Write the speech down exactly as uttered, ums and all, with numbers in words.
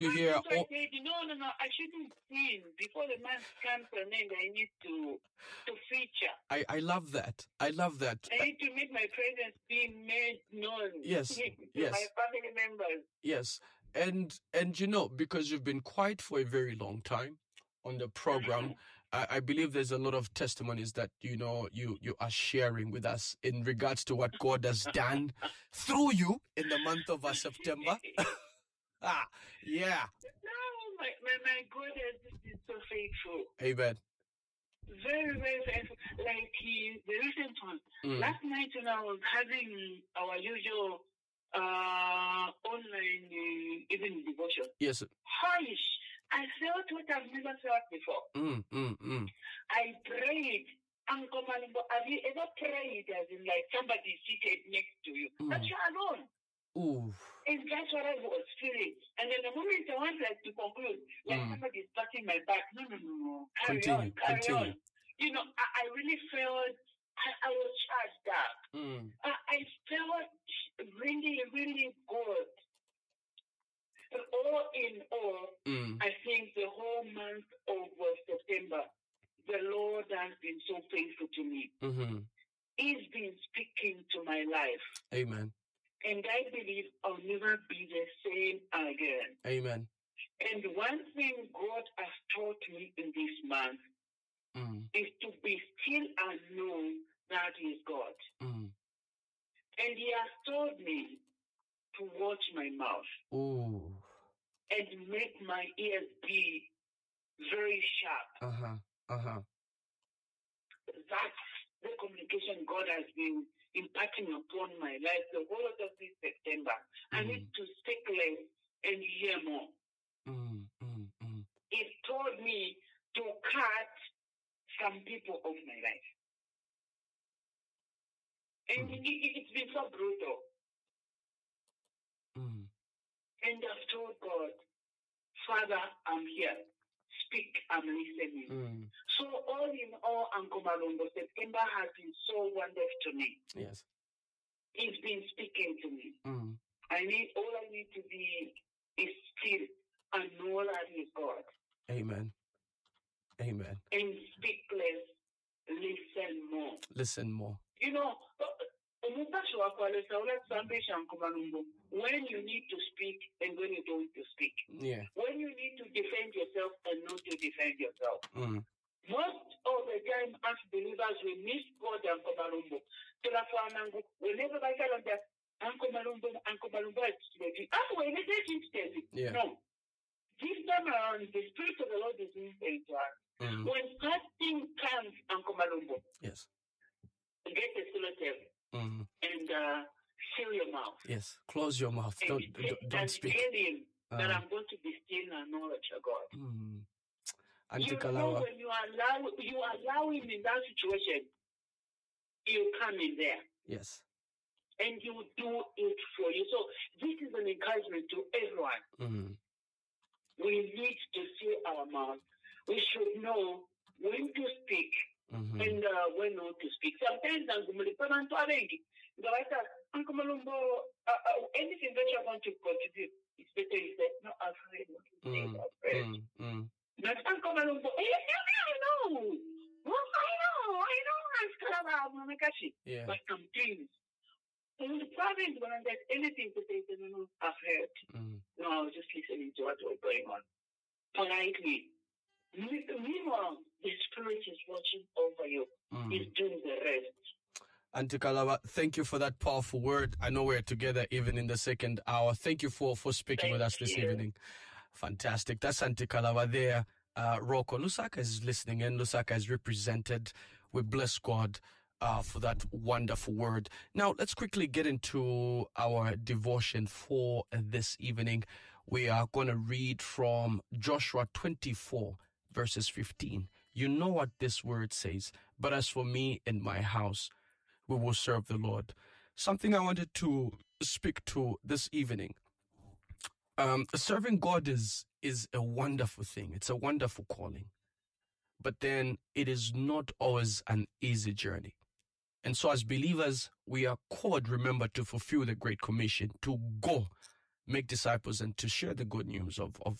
You hear, so oh, I said, no, no, no, I shouldn't sin. Before the month comes to an end, I need to to feature. I, I love that. I love that. I need to make my presence be made known Yes, to yes. my family members. Yes. And, and you know, because you've been quiet for a very long time on the program, I, I believe there's a lot of testimonies that, you know, you, you are sharing with us in regards to what God has done through you in the month of uh, September. Ah, yeah. No, my, my, my God has been so faithful. Amen. Very, very faithful. Like he, the recent one. Mm. Last night when I was having our usual uh, online uh, evening devotion. Yes. Hush! I felt what I've never felt before. Mm, mm, mm. I prayed. Uncle Malimbo, have you ever prayed as in like somebody seated next to you? Mm. But you're alone. Ooh. And that's what I was feeling. And then the moment I want like to conclude, like Mm. somebody is patting my back. No, no, no, no. Carry Continue, on, carry continue. on. You know, I, I really felt I, I was charged up. Mm. I, I felt really, really good. But all in all, Mm. I think the whole month of uh, September, the Lord has been so faithful to me. Mm-hmm. He's been speaking to my life. Amen. And I believe I'll never be the same again. Amen. And one thing God has taught me in this month Mm. is to be still and know that He is God. Mm. And He has told me to watch my mouth Ooh. and make my ears be very sharp. Uh-huh. Uh-huh. That's the communication God has been imparting upon my life the whole of this September. Mm. I need to speak less and hear more. Mm, mm, mm. It told me to cut some people off my life. And Mm. it, it, it's been so brutal. Mm. And I've told God, Father, I'm here. Speak, I'm listening. Mm. So all in all, Uncle Malombo, September has been so wonderful to me. Yes. He's been speaking to me. Mm. I need all I need to be is still and know that He is God. Amen. Amen. And speak less, listen more. Listen more. You know, when you need to speak and when you don't to speak. Yeah. When you need to defend yourself and not to defend yourself. Mm. Most of the time, as believers, we miss God and Uncle Malumbo. Whenever I tell them that Uncle Malumbo, Uncle Malumbo is ready. Yeah. No. This time around, the Spirit of the Lord is in to us. Mm. When casting comes, Uncle Malumbo, Yes. get a sellotape Mm. and uh, seal your mouth. Yes. Close your mouth. And, Don't don't, don't and speak. tell Him Uh. that I'm going to be still and know that you're God. Mm. You know, when you allow you allow Him in that situation, you come in there. Yes. And He will do it for you. So this is an encouragement to everyone. Mm. We need to seal our mouth. We should know when to speak Mm-hmm. and uh, when not to speak. Sometimes, Uncle Malumbo, uh, uh, anything that you're going to contribute, it's better you say, no, I'm afraid. Mm. afraid. Mm. Mm. But Uncle Malumbo, hey, I know. Well, I know, I know, I'm Kalaba, Yeah. but sometimes, in the province, when there's anything to say, no, no, I've heard. Mm. No, I was just listening to what was going on. Politely. Meanwhile, the Spirit is watching over you. Mm. He's doing the rest. Auntie Kalaba, thank you for that powerful word. I know we're together even in the second hour. Thank you for, for speaking Thank with us this you. evening. Fantastic. That's Auntie Kalaba there. Uh, Rocco Lusaka is listening in. Lusaka is represented. We bless God uh, for that wonderful word. Now, let's quickly get into our devotion for this evening. We are going to read from Joshua twenty-four, verses fifteen. You know what this word says. But as for me and my house, we will serve the Lord. Something I wanted to speak to this evening. Um, serving God is, is a wonderful thing. It's a wonderful calling. But then it is not always an easy journey. And so as believers, we are called, remember, to fulfill the Great Commission, to go make disciples and to share the good news of, of